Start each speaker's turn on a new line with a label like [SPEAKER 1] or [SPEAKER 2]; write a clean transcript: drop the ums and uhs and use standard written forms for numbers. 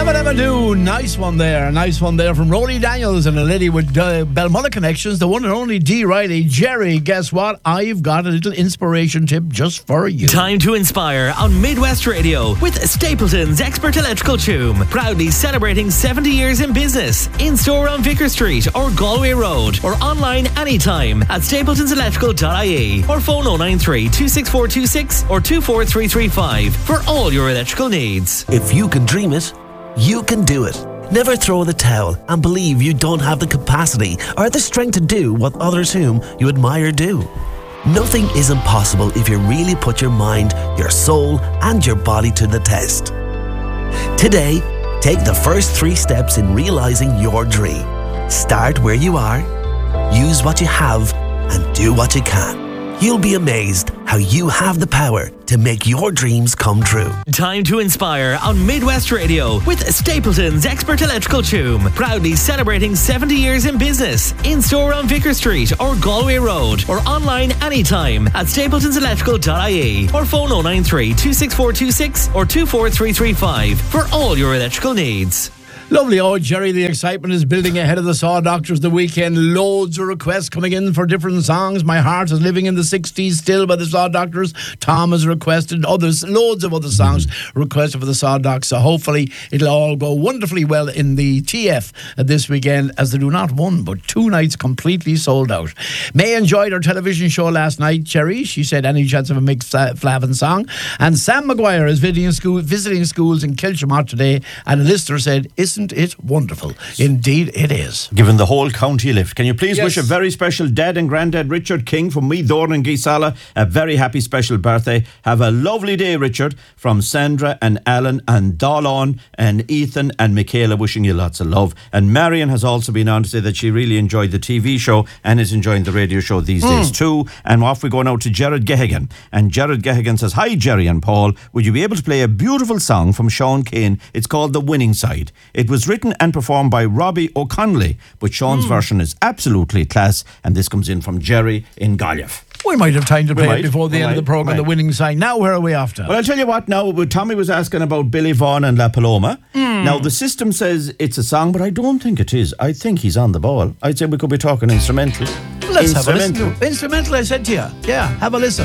[SPEAKER 1] Never Ever Do. Nice one there from Rory Daniels and a lady with Belmullah connections, the one and only Dee Riley. Jerry, guess what? I've got a little inspiration tip just for you.
[SPEAKER 2] Time to inspire on Midwest Radio with Stapleton's Expert Electrical Tomb. Proudly celebrating 70 years in business. In store on Vicar Street or Galway Road, or online anytime at stapletonselectrical.ie, or phone 093 26426 or 24335 for all your electrical needs.
[SPEAKER 3] If you can dream it, you can do it. Never throw in the towel and believe you don't have the capacity or the strength to do what others whom you admire do. Nothing is impossible if you really put your mind, your soul, and your body to the test. Today, take the first 3 steps in realizing your dream. Start where you are, use what you have, and do what you can. You'll be amazed how you have the power to make your dreams come true.
[SPEAKER 2] Time to inspire on Midwest Radio with Stapleton's Expert Electrical Tomb. Proudly celebrating 70 years in business. In store on Vicar Street or Galway Road, or online anytime at stapletonselectrical.ie, or phone 093 26426 or 24335 for all your electrical needs.
[SPEAKER 1] Lovely. Oh, Jerry, the excitement is building ahead of the Saw Doctors the weekend. Loads of requests coming in for different songs. My Heart is Living in the 60s still by the Saw Doctors. Tom has requested others, loads of other songs requested for the Saw Docs. So hopefully it'll all go wonderfully well in the TF this weekend, as they do not 1 but 2 nights completely sold out. May enjoyed our television show last night, Jerry. She said any chance of a Mick Flavin song. And Sam Maguire is visiting schools in Kilchimott today, and a listener said, isn't it wonderful? Indeed it is.
[SPEAKER 4] Given the whole county a lift. Can you please
[SPEAKER 1] Yes.
[SPEAKER 4] wish a very special Dad and Granddad Richard King from me, Dorn and Gisala, a very happy special birthday. Have a lovely day, Richard, from Sandra and Alan and Dawn and Ethan and Michaela, wishing you lots of love. And Marion has also been on to say that she really enjoyed the TV show and is enjoying the radio show these days too. And off we go now to Jared Gehigan. And Jared Gehigan says, hi Jerry and Paul, would you be able to play a beautiful song from Sean Kane? It's called The Winning Side. It was written and performed by Robbie O'Connelly, but Sean's version is absolutely class, and this comes in from Jerry in Galway.
[SPEAKER 1] We might have time to play it before the
[SPEAKER 4] We
[SPEAKER 1] end of the
[SPEAKER 4] might.
[SPEAKER 1] programme, the winning sign. Now, where are we after?
[SPEAKER 4] Well, I'll tell you what now. Tommy was asking about Billy Vaughan and La Paloma. Now, the system says it's a song, but I don't think it is. I think he's on the ball. I'd say we could be talking instrumental.
[SPEAKER 1] Let's have a listen to it. Instrumental, I said to you. Yeah, have a listen.